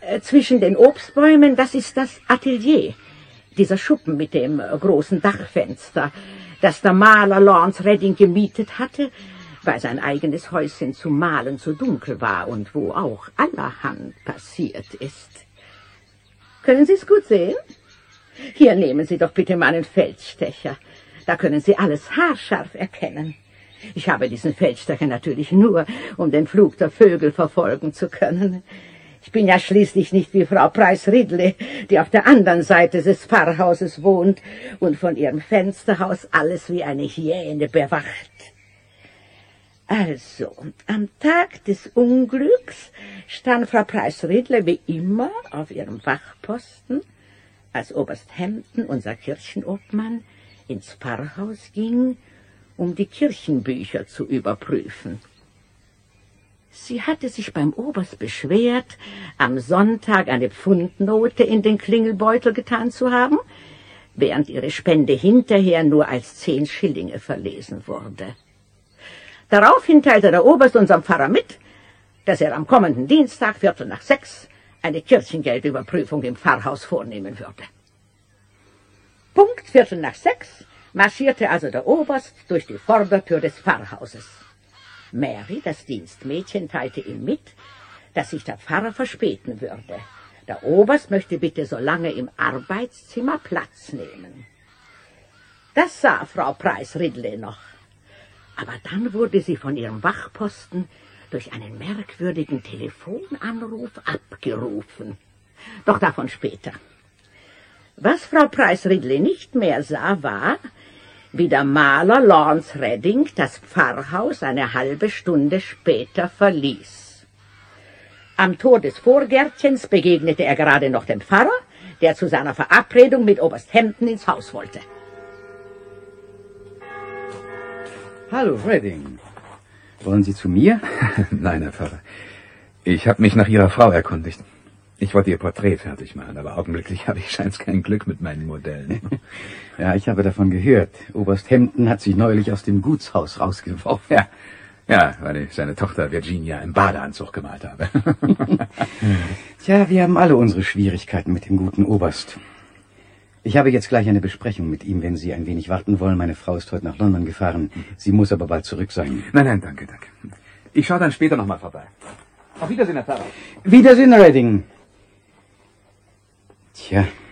Zwischen den Obstbäumen, das ist das Atelier. Dieser Schuppen mit dem großen Dachfenster, das der Maler Lawrence Redding gemietet hatte, weil sein eigenes Häuschen zum Malen zu dunkel war und wo auch allerhand passiert ist. Können Sie es gut sehen? Hier nehmen Sie doch bitte mal einen Feldstecher. Da können Sie alles haarscharf erkennen. Ich habe diesen Feldstecher natürlich nur, um den Flug der Vögel verfolgen zu können. Ich bin ja schließlich nicht wie Frau Price Ridley, die auf der anderen Seite des Pfarrhauses wohnt und von ihrem Fensterhaus alles wie eine Hyäne bewacht. Also, am Tag des Unglücks stand Frau Price Ridley wie immer auf ihrem Wachposten, als Oberst Hampton, unser Kirchenobmann, ins Pfarrhaus ging, um die Kirchenbücher zu überprüfen. Sie hatte sich beim Oberst beschwert, am Sonntag eine Pfundnote in den Klingelbeutel getan zu haben, während ihre Spende hinterher nur als 10 Schillinge verlesen wurde. Daraufhin teilte der Oberst unserem Pfarrer mit, dass er am kommenden Dienstag, 5:45, eine Kirchengeldüberprüfung im Pfarrhaus vornehmen würde. Punkt 5:45 marschierte also der Oberst durch die Vordertür des Pfarrhauses. Mary, das Dienstmädchen, teilte ihm mit, dass sich der Pfarrer verspäten würde. Der Oberst möchte bitte so lange im Arbeitszimmer Platz nehmen. Das sah Frau Price Ridley noch. Aber dann wurde sie von ihrem Wachposten durch einen merkwürdigen Telefonanruf abgerufen. Doch davon später. Was Frau Price Ridley nicht mehr sah, war, wie der Maler Lawrence Redding das Pfarrhaus eine halbe Stunde später verließ. Am Tor des Vorgärtchens begegnete er gerade noch dem Pfarrer, der zu seiner Verabredung mit Oberst Hampton ins Haus wollte. Hallo, Redding. Wollen Sie zu mir? Nein, Herr Pfarrer. Ich habe mich nach Ihrer Frau erkundigt. Ich wollte Ihr Porträt fertig machen, aber augenblicklich habe ich scheinbar kein Glück mit meinen Modellen. Ja, ich habe davon gehört. Oberst Hampton hat sich neulich aus dem Gutshaus rausgeworfen. Ja, weil ich seine Tochter Virginia im Badeanzug gemalt habe. Tja, wir haben alle unsere Schwierigkeiten mit dem guten Oberst. Ich habe jetzt gleich eine Besprechung mit ihm, wenn Sie ein wenig warten wollen. Meine Frau ist heute nach London gefahren. Sie muss aber bald zurück sein. Nein, danke. Ich schaue dann später nochmal vorbei. Auf Wiedersehen, Herr Pfarrer. Wiedersehen, Redding. Tja.